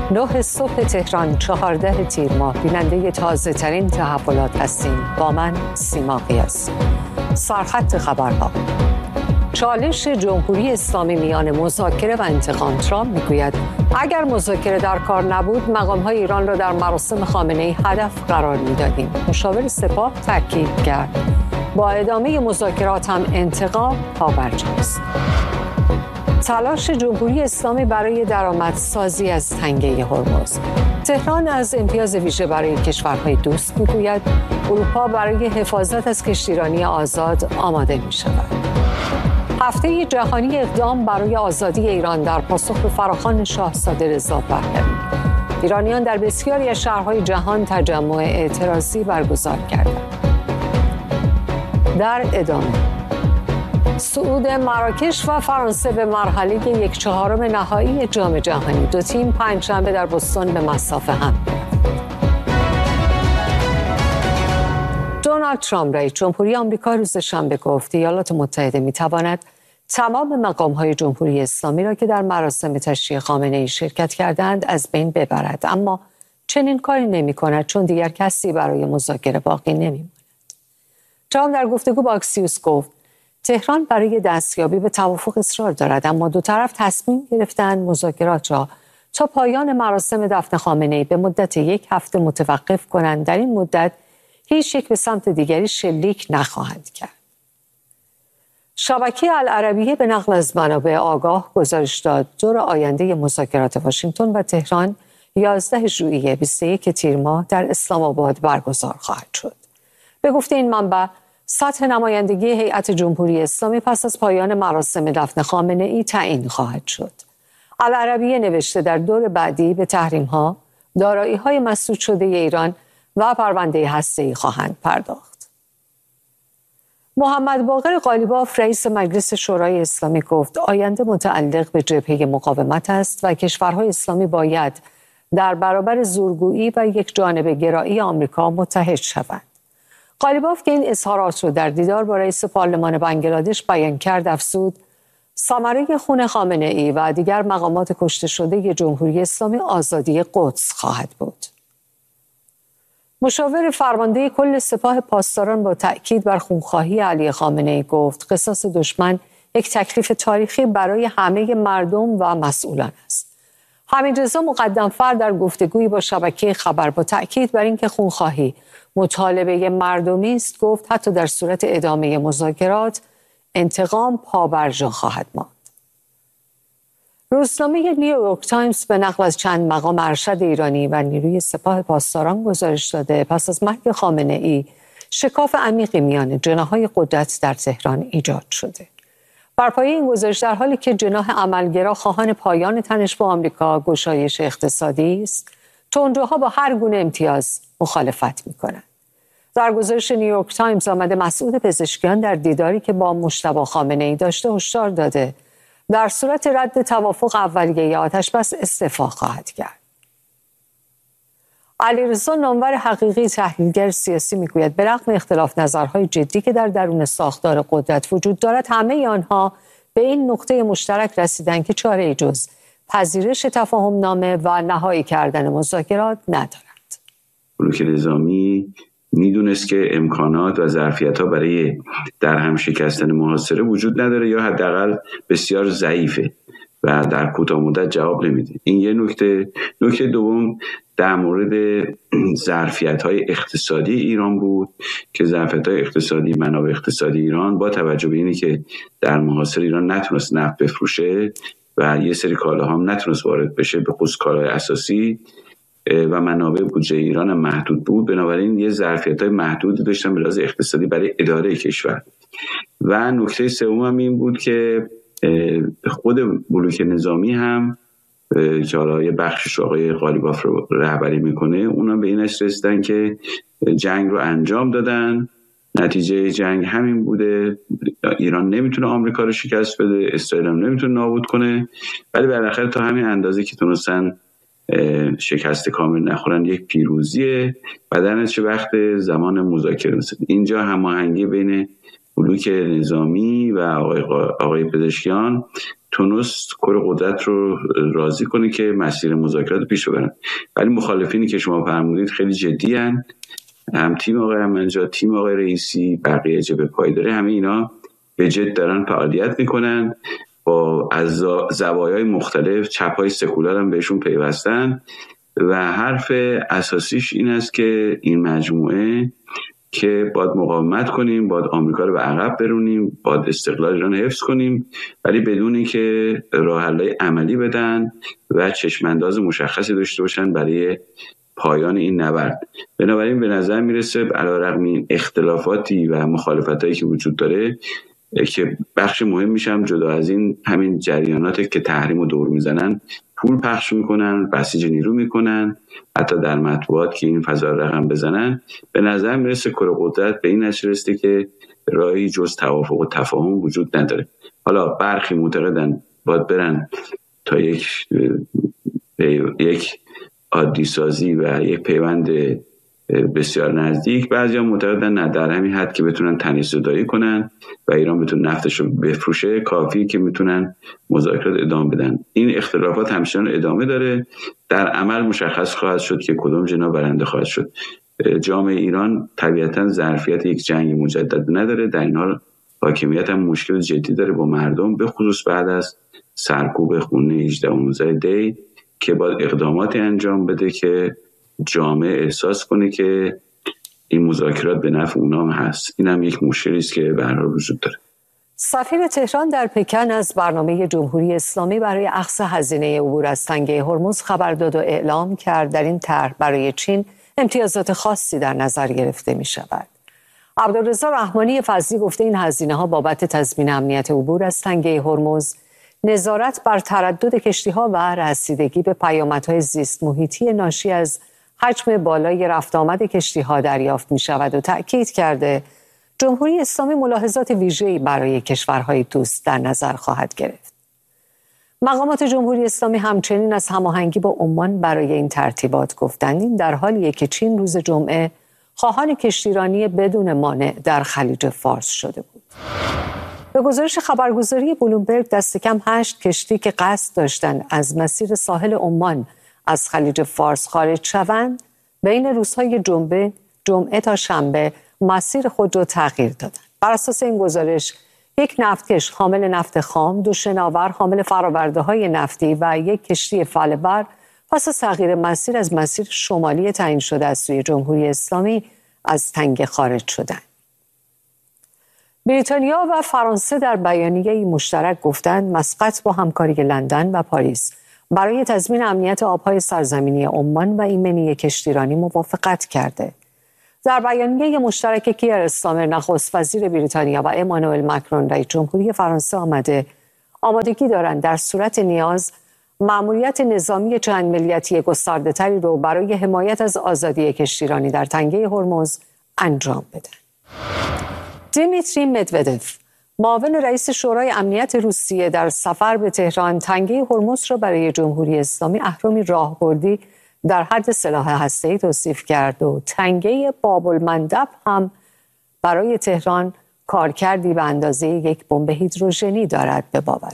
9 صبح تهران 14 تیر ماه بیننده تازه ترین تحولات هستیم. با من سیما قیاسی. سرخط خبرها. چالش جمهوری اسلامی میان مذاکره و انتقام. ترامپ میگوید اگر مذاکره در کار نبود مقام‌های ایران را در مراسم خامنه‌ای هدف قرار میدادیم. مشاور سپاه تاکید کرد با ادامه مذاکرات هم انتقام پابرجاست. تلاش جمهوری اسلامی برای درآمدسازی از تنگه هرمز. تهران از امتیاز ویژه برای کشورهای دوست میگوید اروپا برای حفاظت از کشتیرانی آزاد آماده می شود. هفته جهانی اقدام برای آزادی ایران در پاسخ به فراخوان شاهزاده رضا پهلوی. ایرانیان در بسیاری از شهرهای جهان تجمع اعتراضی برگزار کردند. در ادامه صعود مراکش و فرانسه به مرحله 1/4 نهایی جام جهانی. دو تیم پنجشنبه در بوستون به مصاف هم. دونالد ترامپ رئیس جمهوری آمریکا روز شنبه گفت ایالات متحده می‌تواند تمام مقام‌های جمهوری اسلامی را که در مراسم تشییع خامنه‌ای شرکت کردند از بین ببرد، اما چنین کاری نمی‌کند چون دیگر کسی برای مذاکره باقی نمی‌ماند. ترامپ در گفتگو با اکسیوس گفت تهران برای دستیابی به توافق اصرار دارد، اما دو طرف تصمیم گرفتند مذاکرات را تا پایان مراسم دفن خامنه‌ای به مدت 1 هفته متوقف کنند. در این مدت هیچ یک به سمت دیگری شلیک نخواهند کرد. شبکه العربیه به نقل از منابع آگاه گزارش داد دور آینده مذاکرات واشنگتن و تهران 11 ژوئیه 21 تیر ماه در اسلام آباد برگزار خواهد شد. به گفته این منبع سطح نمایندگی هیئت جمهوری اسلامی پس از پایان مراسم دفن خامنه‌ای تعیین خواهد شد. العربیه نوشته در دور بعدی به تحریم‌ها، دارایی‌های مسدود شده ایران و پرونده هسته‌ای خواهند پرداخت. محمد باقر قالیباف رئیس مجلس شورای اسلامی گفت آینده متعلق به جبهه مقاومت است و کشورهای اسلامی باید در برابر زورگویی و یک جانبه گرایی آمریکا متحد شوند. قالیباف که این اظهارات رو در دیدار با رئیس پارلمان بنگلادش بیان کرد افزود ثمره خون خامنه‌ای و دیگر مقامات کشته شده جمهوری اسلامی آزادی قدس خواهد بود. مشاور فرمانده کل سپاه پاسداران با تأکید بر خونخواهی علی خامنه‌ای گفت قصاص دشمن یک تکلیف تاریخی برای همه مردم و مسئولان است. حمیدرضا مقدم‌فر در گفتگویی با شبکه خبر با تأکید بر اینکه خونخواهی مطالبه مردمی است گفت حتی در صورت ادامه مذاکرات انتقام پابرجا خواهد ماند. روزنامه نیویورک تایمز به نقل از چند مقام ارشد ایرانی و نیروی سپاه پاسداران گزارش داده پس از مرگ خامنه‌ای شکاف عمیقی میان جناح‌های قدرت در تهران ایجاد شده. بر پایه این گزارش در حالی که جناح عملگرا خواهان پایان تنش با آمریکا، گشایش اقتصادی است، تندروها با هر گونه امتیاز مخالفت می‌کنند. در گزارش نیویورک تایمز آمده مسعود پزشکیان در دیداری که با مجتبی خامنه‌ای داشته هشدار داده در صورت رد توافق اولیه آتش‌بس استعفا خواهد کرد. علیرضا نامور حقیقی تحلیلگر سیاسی میگوید به رغم اختلاف نظرهای جدی که در درون ساختار قدرت وجود دارد همه آنها به این نقطه مشترک رسیدند که چاره‌ای جز پذیرش تفاهم‌نامه و نهایی کردن مذاکرات ندارد. بلوک نظامی میدونست که امکانات و ظرفیت‌ها برای در هم شکستن محاصره وجود نداره یا حداقل بسیار ضعیفه و در کوتاه مدت جواب نمیده. این یه نکته. نکته دوم در مورد ظرفیت‌های اقتصادی ایران بود که ظرفیت‌های اقتصادی منابع اقتصادی ایران با توجه به اینی که در محاصره ایران نتونست نفت بفروشه و یه سری کالاها هم نتونست وارد بشه به خصوص کالای اساسی و منابع بودجه ایران هم محدود بود، بنابراین یه ظرفیت‌های محدودی داشتن به لحاظ اقتصادی برای اداره کشور. و نکته سوم هم این بود که خود بلوک نظامی هم که حالا یه بخشش آقای قالیباف رو رهبری میکنه اونا به اینش رسیدن که جنگ رو انجام دادن، نتیجه جنگ همین بوده، ایران نمیتونه آمریکا رو شکست بده، اسرائیل هم نمیتونه نابود کنه، ولی بالاخره تا همین اندازه که تونستن شکست کامل نخورن یک پیروزیه و در نتیجه وقت زمان مذاکره رسید. اینجا هماهنگی بین بلوک نظامی و آقای پزشکیان تونست کره قدرت رو راضی کنه که مسیر مذاکرات رو پیش ببرن. ولی مخالفینی که شما فرمودید خیلی جدی هن. هم تیم آقای امنجاد، تیم آقای رئیسی، بقیه جبهه پایداری، همه اینا به جد دارن فعالیت میکنن، با از زوایای مختلف، چپ‌های سکولار هم بهشون پیوستن و حرف اساسیش این است که این مجموعه که باید مقاومت کنیم، باید آمریکا رو به عقب برونیم، باید استقلال ایران حفظ کنیم، ولی بدون اینکه راه حل‌های عملی بدن و چشم‌انداز مشخصی داشته باشن برای پایان این نبرد. بنابراین به نظر میرسه علیرغم این اختلافاتی و مخالفتایی که وجود داره که بخش مهم میشم جدا از این همین جریاناتی که تحریم و دور میزنن، پول پخش میکنن، بسیج نیرو میکنن، حتی در مطبوعات که این فضا رقم بزنن، به نظر میرسه کره قدرت به این نتیجه رسیده که راهی جز توافق و تفاهم وجود نداره. حالا برخی معتقدن باید برن تا یک عادی سازی و یک پیوند بسیار نزدیک، بعضی هم معتقدن نه، در همین حد که بتونن تنش زدایی کنن و ایران بتونه نفتش رو بفروشه کافیه که میتونن مذاکرات ادامه بدن. این اختلافات همچنان ادامه داره، در عمل مشخص خواهد شد که کدوم جناح برنده خواهد شد. جامعه ایران طبیعتا ظرفیت یک جنگ مجدد نداره، در این حال حاکمیت هم مشکل جدی داره با مردم، به خصوص بعد از سرکوب خونین 18 و 19 دی که باید اقداماتی انجام بده که جامعه احساس کنه که این مذاکرات به نفع اونام هست. این هم یک مشکلی است که به هر حال وجود داره. سفیر تهران در پکن از برنامه جمهوری اسلامی برای اخذ هزینه عبور از تنگه هرمز خبر داد و اعلام کرد در این طرح برای چین امتیازات خاصی در نظر گرفته می شود. عبدالرضا رحمانی فضلی گفته این هزینه ها بابت تضمین امنیت عبور از تنگه هرمز، نظارت بر تردد کشتی‌ها و رسیدگی به پیامدهای زیست محیطی ناشی از حجم بالای رفت آمد کشتی‌ها دریافت می‌شود و تأکید کرده جمهوری اسلامی ملاحظات ویژه‌ای برای کشورهای دوست در نظر خواهد گرفت. مقامات جمهوری اسلامی همچنین از هماهنگی با عمان برای این ترتیبات گفتند. این در حالیه که چین روز جمعه خواهان کشتیرانی بدون مانع در خلیج فارس شده بود. به گزارش خبرگزاری بلومبرگ دست کم 8 کشتی که قصد داشتند از مسیر ساحل عمان از خلیج فارس خارج شوند بین روزهای جمعه تا شنبه مسیر خود را تغییر دادند. بر اساس این گزارش یک نفتکش حامل نفت خام، 2 شناور حامل فرآورده‌های نفتی و یک کشتی فله‌بر پس از تغییر مسیر از مسیر شمالی تعیین شده از سوی جمهوری اسلامی از تنگه خارج شدند. بریتانیا و فرانسه در بیانیه‌ای مشترک گفتند مسقط با همکاری لندن و پاریس برای تضمین امنیت آبهای سرزمینی عمان و ایمنی کشتیرانی موافقت کرده. در بیانیه مشترک کیر استارمر نخست وزیر بریتانیا و امانوئل مکرون رئیس جمهوری فرانسه آمادگی دارند در صورت نیاز مأموریت نظامی چند ملیتی گسترده‌تری رو برای حمایت از آزادی کشتیرانی در تنگه هرمز انجام بدن. دیمیتری مدودف، معاون رئیس شورای امنیت روسیه، در سفر به تهران تنگه هرمز را برای جمهوری اسلامی اهرامی راهبردی در حد سلاح هسته‌ای توصیف کرد و تنگه باب‌المندب هم برای تهران کارکردی به اندازه یک بمب هیدروژنی دارد به باور.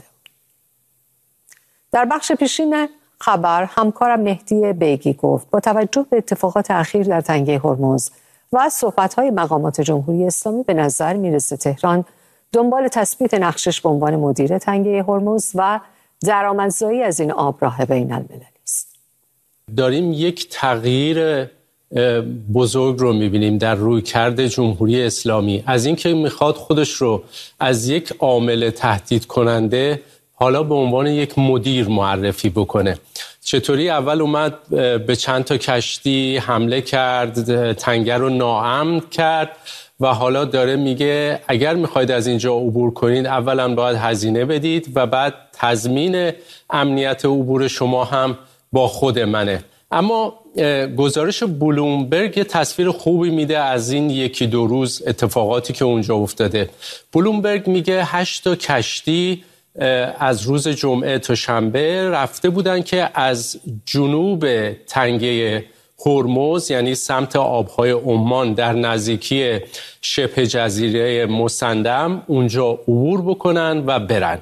در بخش پیشین خبر همکارم مهدی بیگی گفت با توجه به اتفاقات اخیر در تنگه هرمز و صحبت‌های مقامات جمهوری اسلامی به نظر میرسه تهران دنبال تثبیت نقشش به عنوان مدیر تنگه هرمز و درآمدزایی از این آبراه بین‌المللی است. داریم یک تغییر بزرگ رو می‌بینیم در رویکرد جمهوری اسلامی، از اینکه میخواد خودش رو از یک عامل تهدید کننده حالا به عنوان یک مدیر معرفی بکنه. چطوری اول اومد به چند تا کشتی حمله کرد، تنگه رو ناامن کرد و حالا داره میگه اگر میخواید از اینجا عبور کنید اولا باید هزینه بدید و بعد تضمین امنیت عبور شما هم با خود منه. اما گزارش بلومبرگ تصویر خوبی میده از این 1-2 روز اتفاقاتی که اونجا افتاده. بلومبرگ میگه 8 تا کشتی از روز جمعه تا شنبه رفته بودن که از جنوب تنگه هرمز یعنی سمت آبهای عمان در نزدیکی شبه جزیره مسندم اونجا عبور بکنن و برن.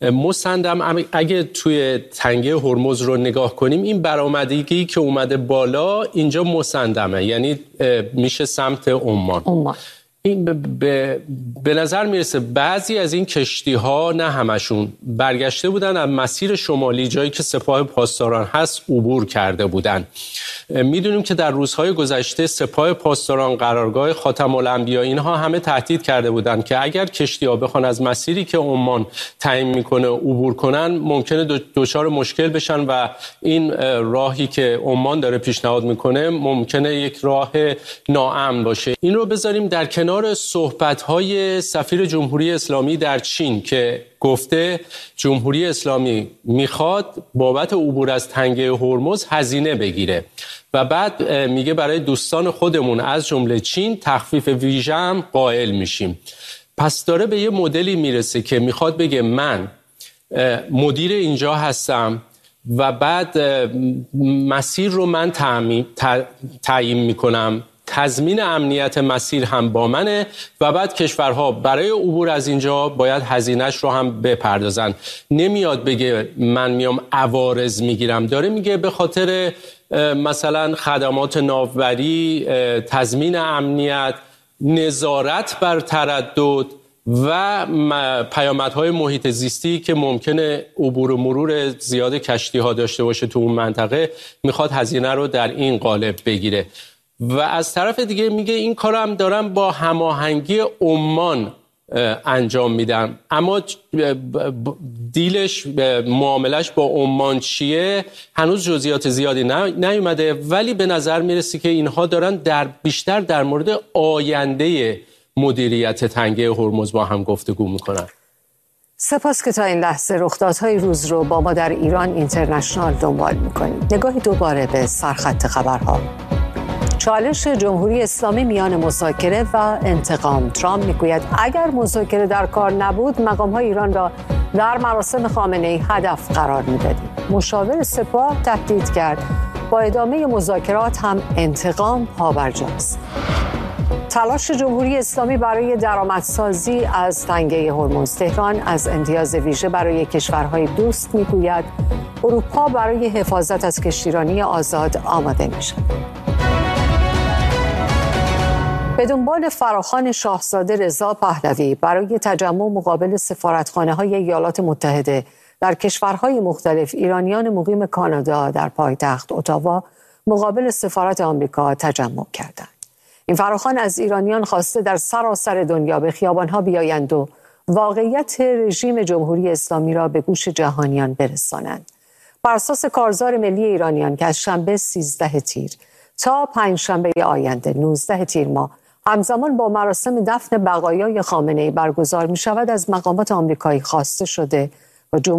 مصندم اگه توی تنگه هرمز رو نگاه کنیم، این برآمدگی که اومده بالا اینجا مصندمه، یعنی میشه سمت عمان. این به نظر میرسه بعضی از این کشتی ها، نه همشون، برگشته بودن از مسیر شمالی، جایی که سپاه پاسداران هست، عبور کرده بودن. میدونیم که در روزهای گذشته سپاه پاسداران، قرارگاه خاتم الانبیا، اینها همه تهدید کرده بودن که اگر کشتی ها بخوان از مسیری که عمان تعیین میکنه عبور کنن، ممکنه دچار مشکل بشن و این راهی که عمان داره پیشنهاد میکنه ممکنه یک راه ناامن باشه. این رو بذاریم در کنار صحبت‌های سفیر جمهوری اسلامی در چین که گفته جمهوری اسلامی میخواد بابت عبور از تنگه هرمز هزینه بگیره و بعد میگه برای دوستان خودمون از جمله چین تخفیف ویژه هم قائل میشیم. پس داره به یه مدلی میرسه که میخواد بگه من مدیر اینجا هستم و بعد مسیر رو من تعیین میکنم، تضمین امنیت مسیر هم با منه و بعد کشورها برای عبور از اینجا باید هزینه‌اش رو هم بپردازن. نمیاد بگه من میام عوارض میگیرم، داره میگه به خاطر مثلا خدمات ناوبری، تضمین امنیت، نظارت بر تردد و پیامدهای محیط زیستی که ممکنه عبور و مرور زیاد کشتی ها داشته باشه تو اون منطقه، میخواد هزینه رو در این قالب بگیره. و از طرف دیگه میگه این کارو هم دارم با هماهنگی عمان انجام میدم، اما دیلش، معاملش با عمان چیه هنوز جزئیات زیادی نیومده، ولی به نظر میرسه که اینها دارن بیشتر در مورد آینده مدیریت تنگه هرمز با هم گفتگو میکنن. سپاس که تا این لحظه رخدادهای روز رو با ما در ایران اینترنشنال دنبال میکنیم. نگاهی دوباره به سرخط خبرها. چالش جمهوری اسلامی میان مذاکره و انتقام. ترامپ میگوید اگر مذاکره در کار نبود مقام‌های ایران را در مراسم خامنه‌ای هدف قرار میدادیم. مشاور سپاه تهدید کرد با ادامه مذاکرات هم انتقام پابرجاست. تلاش جمهوری اسلامی برای درآمدسازی از تنگه هرمز. تهران از امتیاز ویژه برای کشورهای دوست میگوید اروپا برای حفاظت از کشتیرانی آزاد آماده میشود. به دنبال فراخوان شاهزاده رضا پهلوی برای تجمع مقابل سفارتخانه‌های ایالات متحده در کشورهای مختلف، ایرانیان مقیم کانادا در پایتخت اتاوا مقابل سفارت آمریکا تجمع کردند. این فراخوان از ایرانیان خواسته در سراسر دنیا به خیابان‌ها بیایند و واقعیت رژیم جمهوری اسلامی را به گوش جهانیان برسانند. بر اساس کارزار ملی ایرانیان که از شنبه 13 تیر تا پنجشنبه آینده 19 تیر ماه همزمان با مراسم دفن بقایای خامنه‌ای برگزار می شود، از مقامات آمریکایی خواسته شده و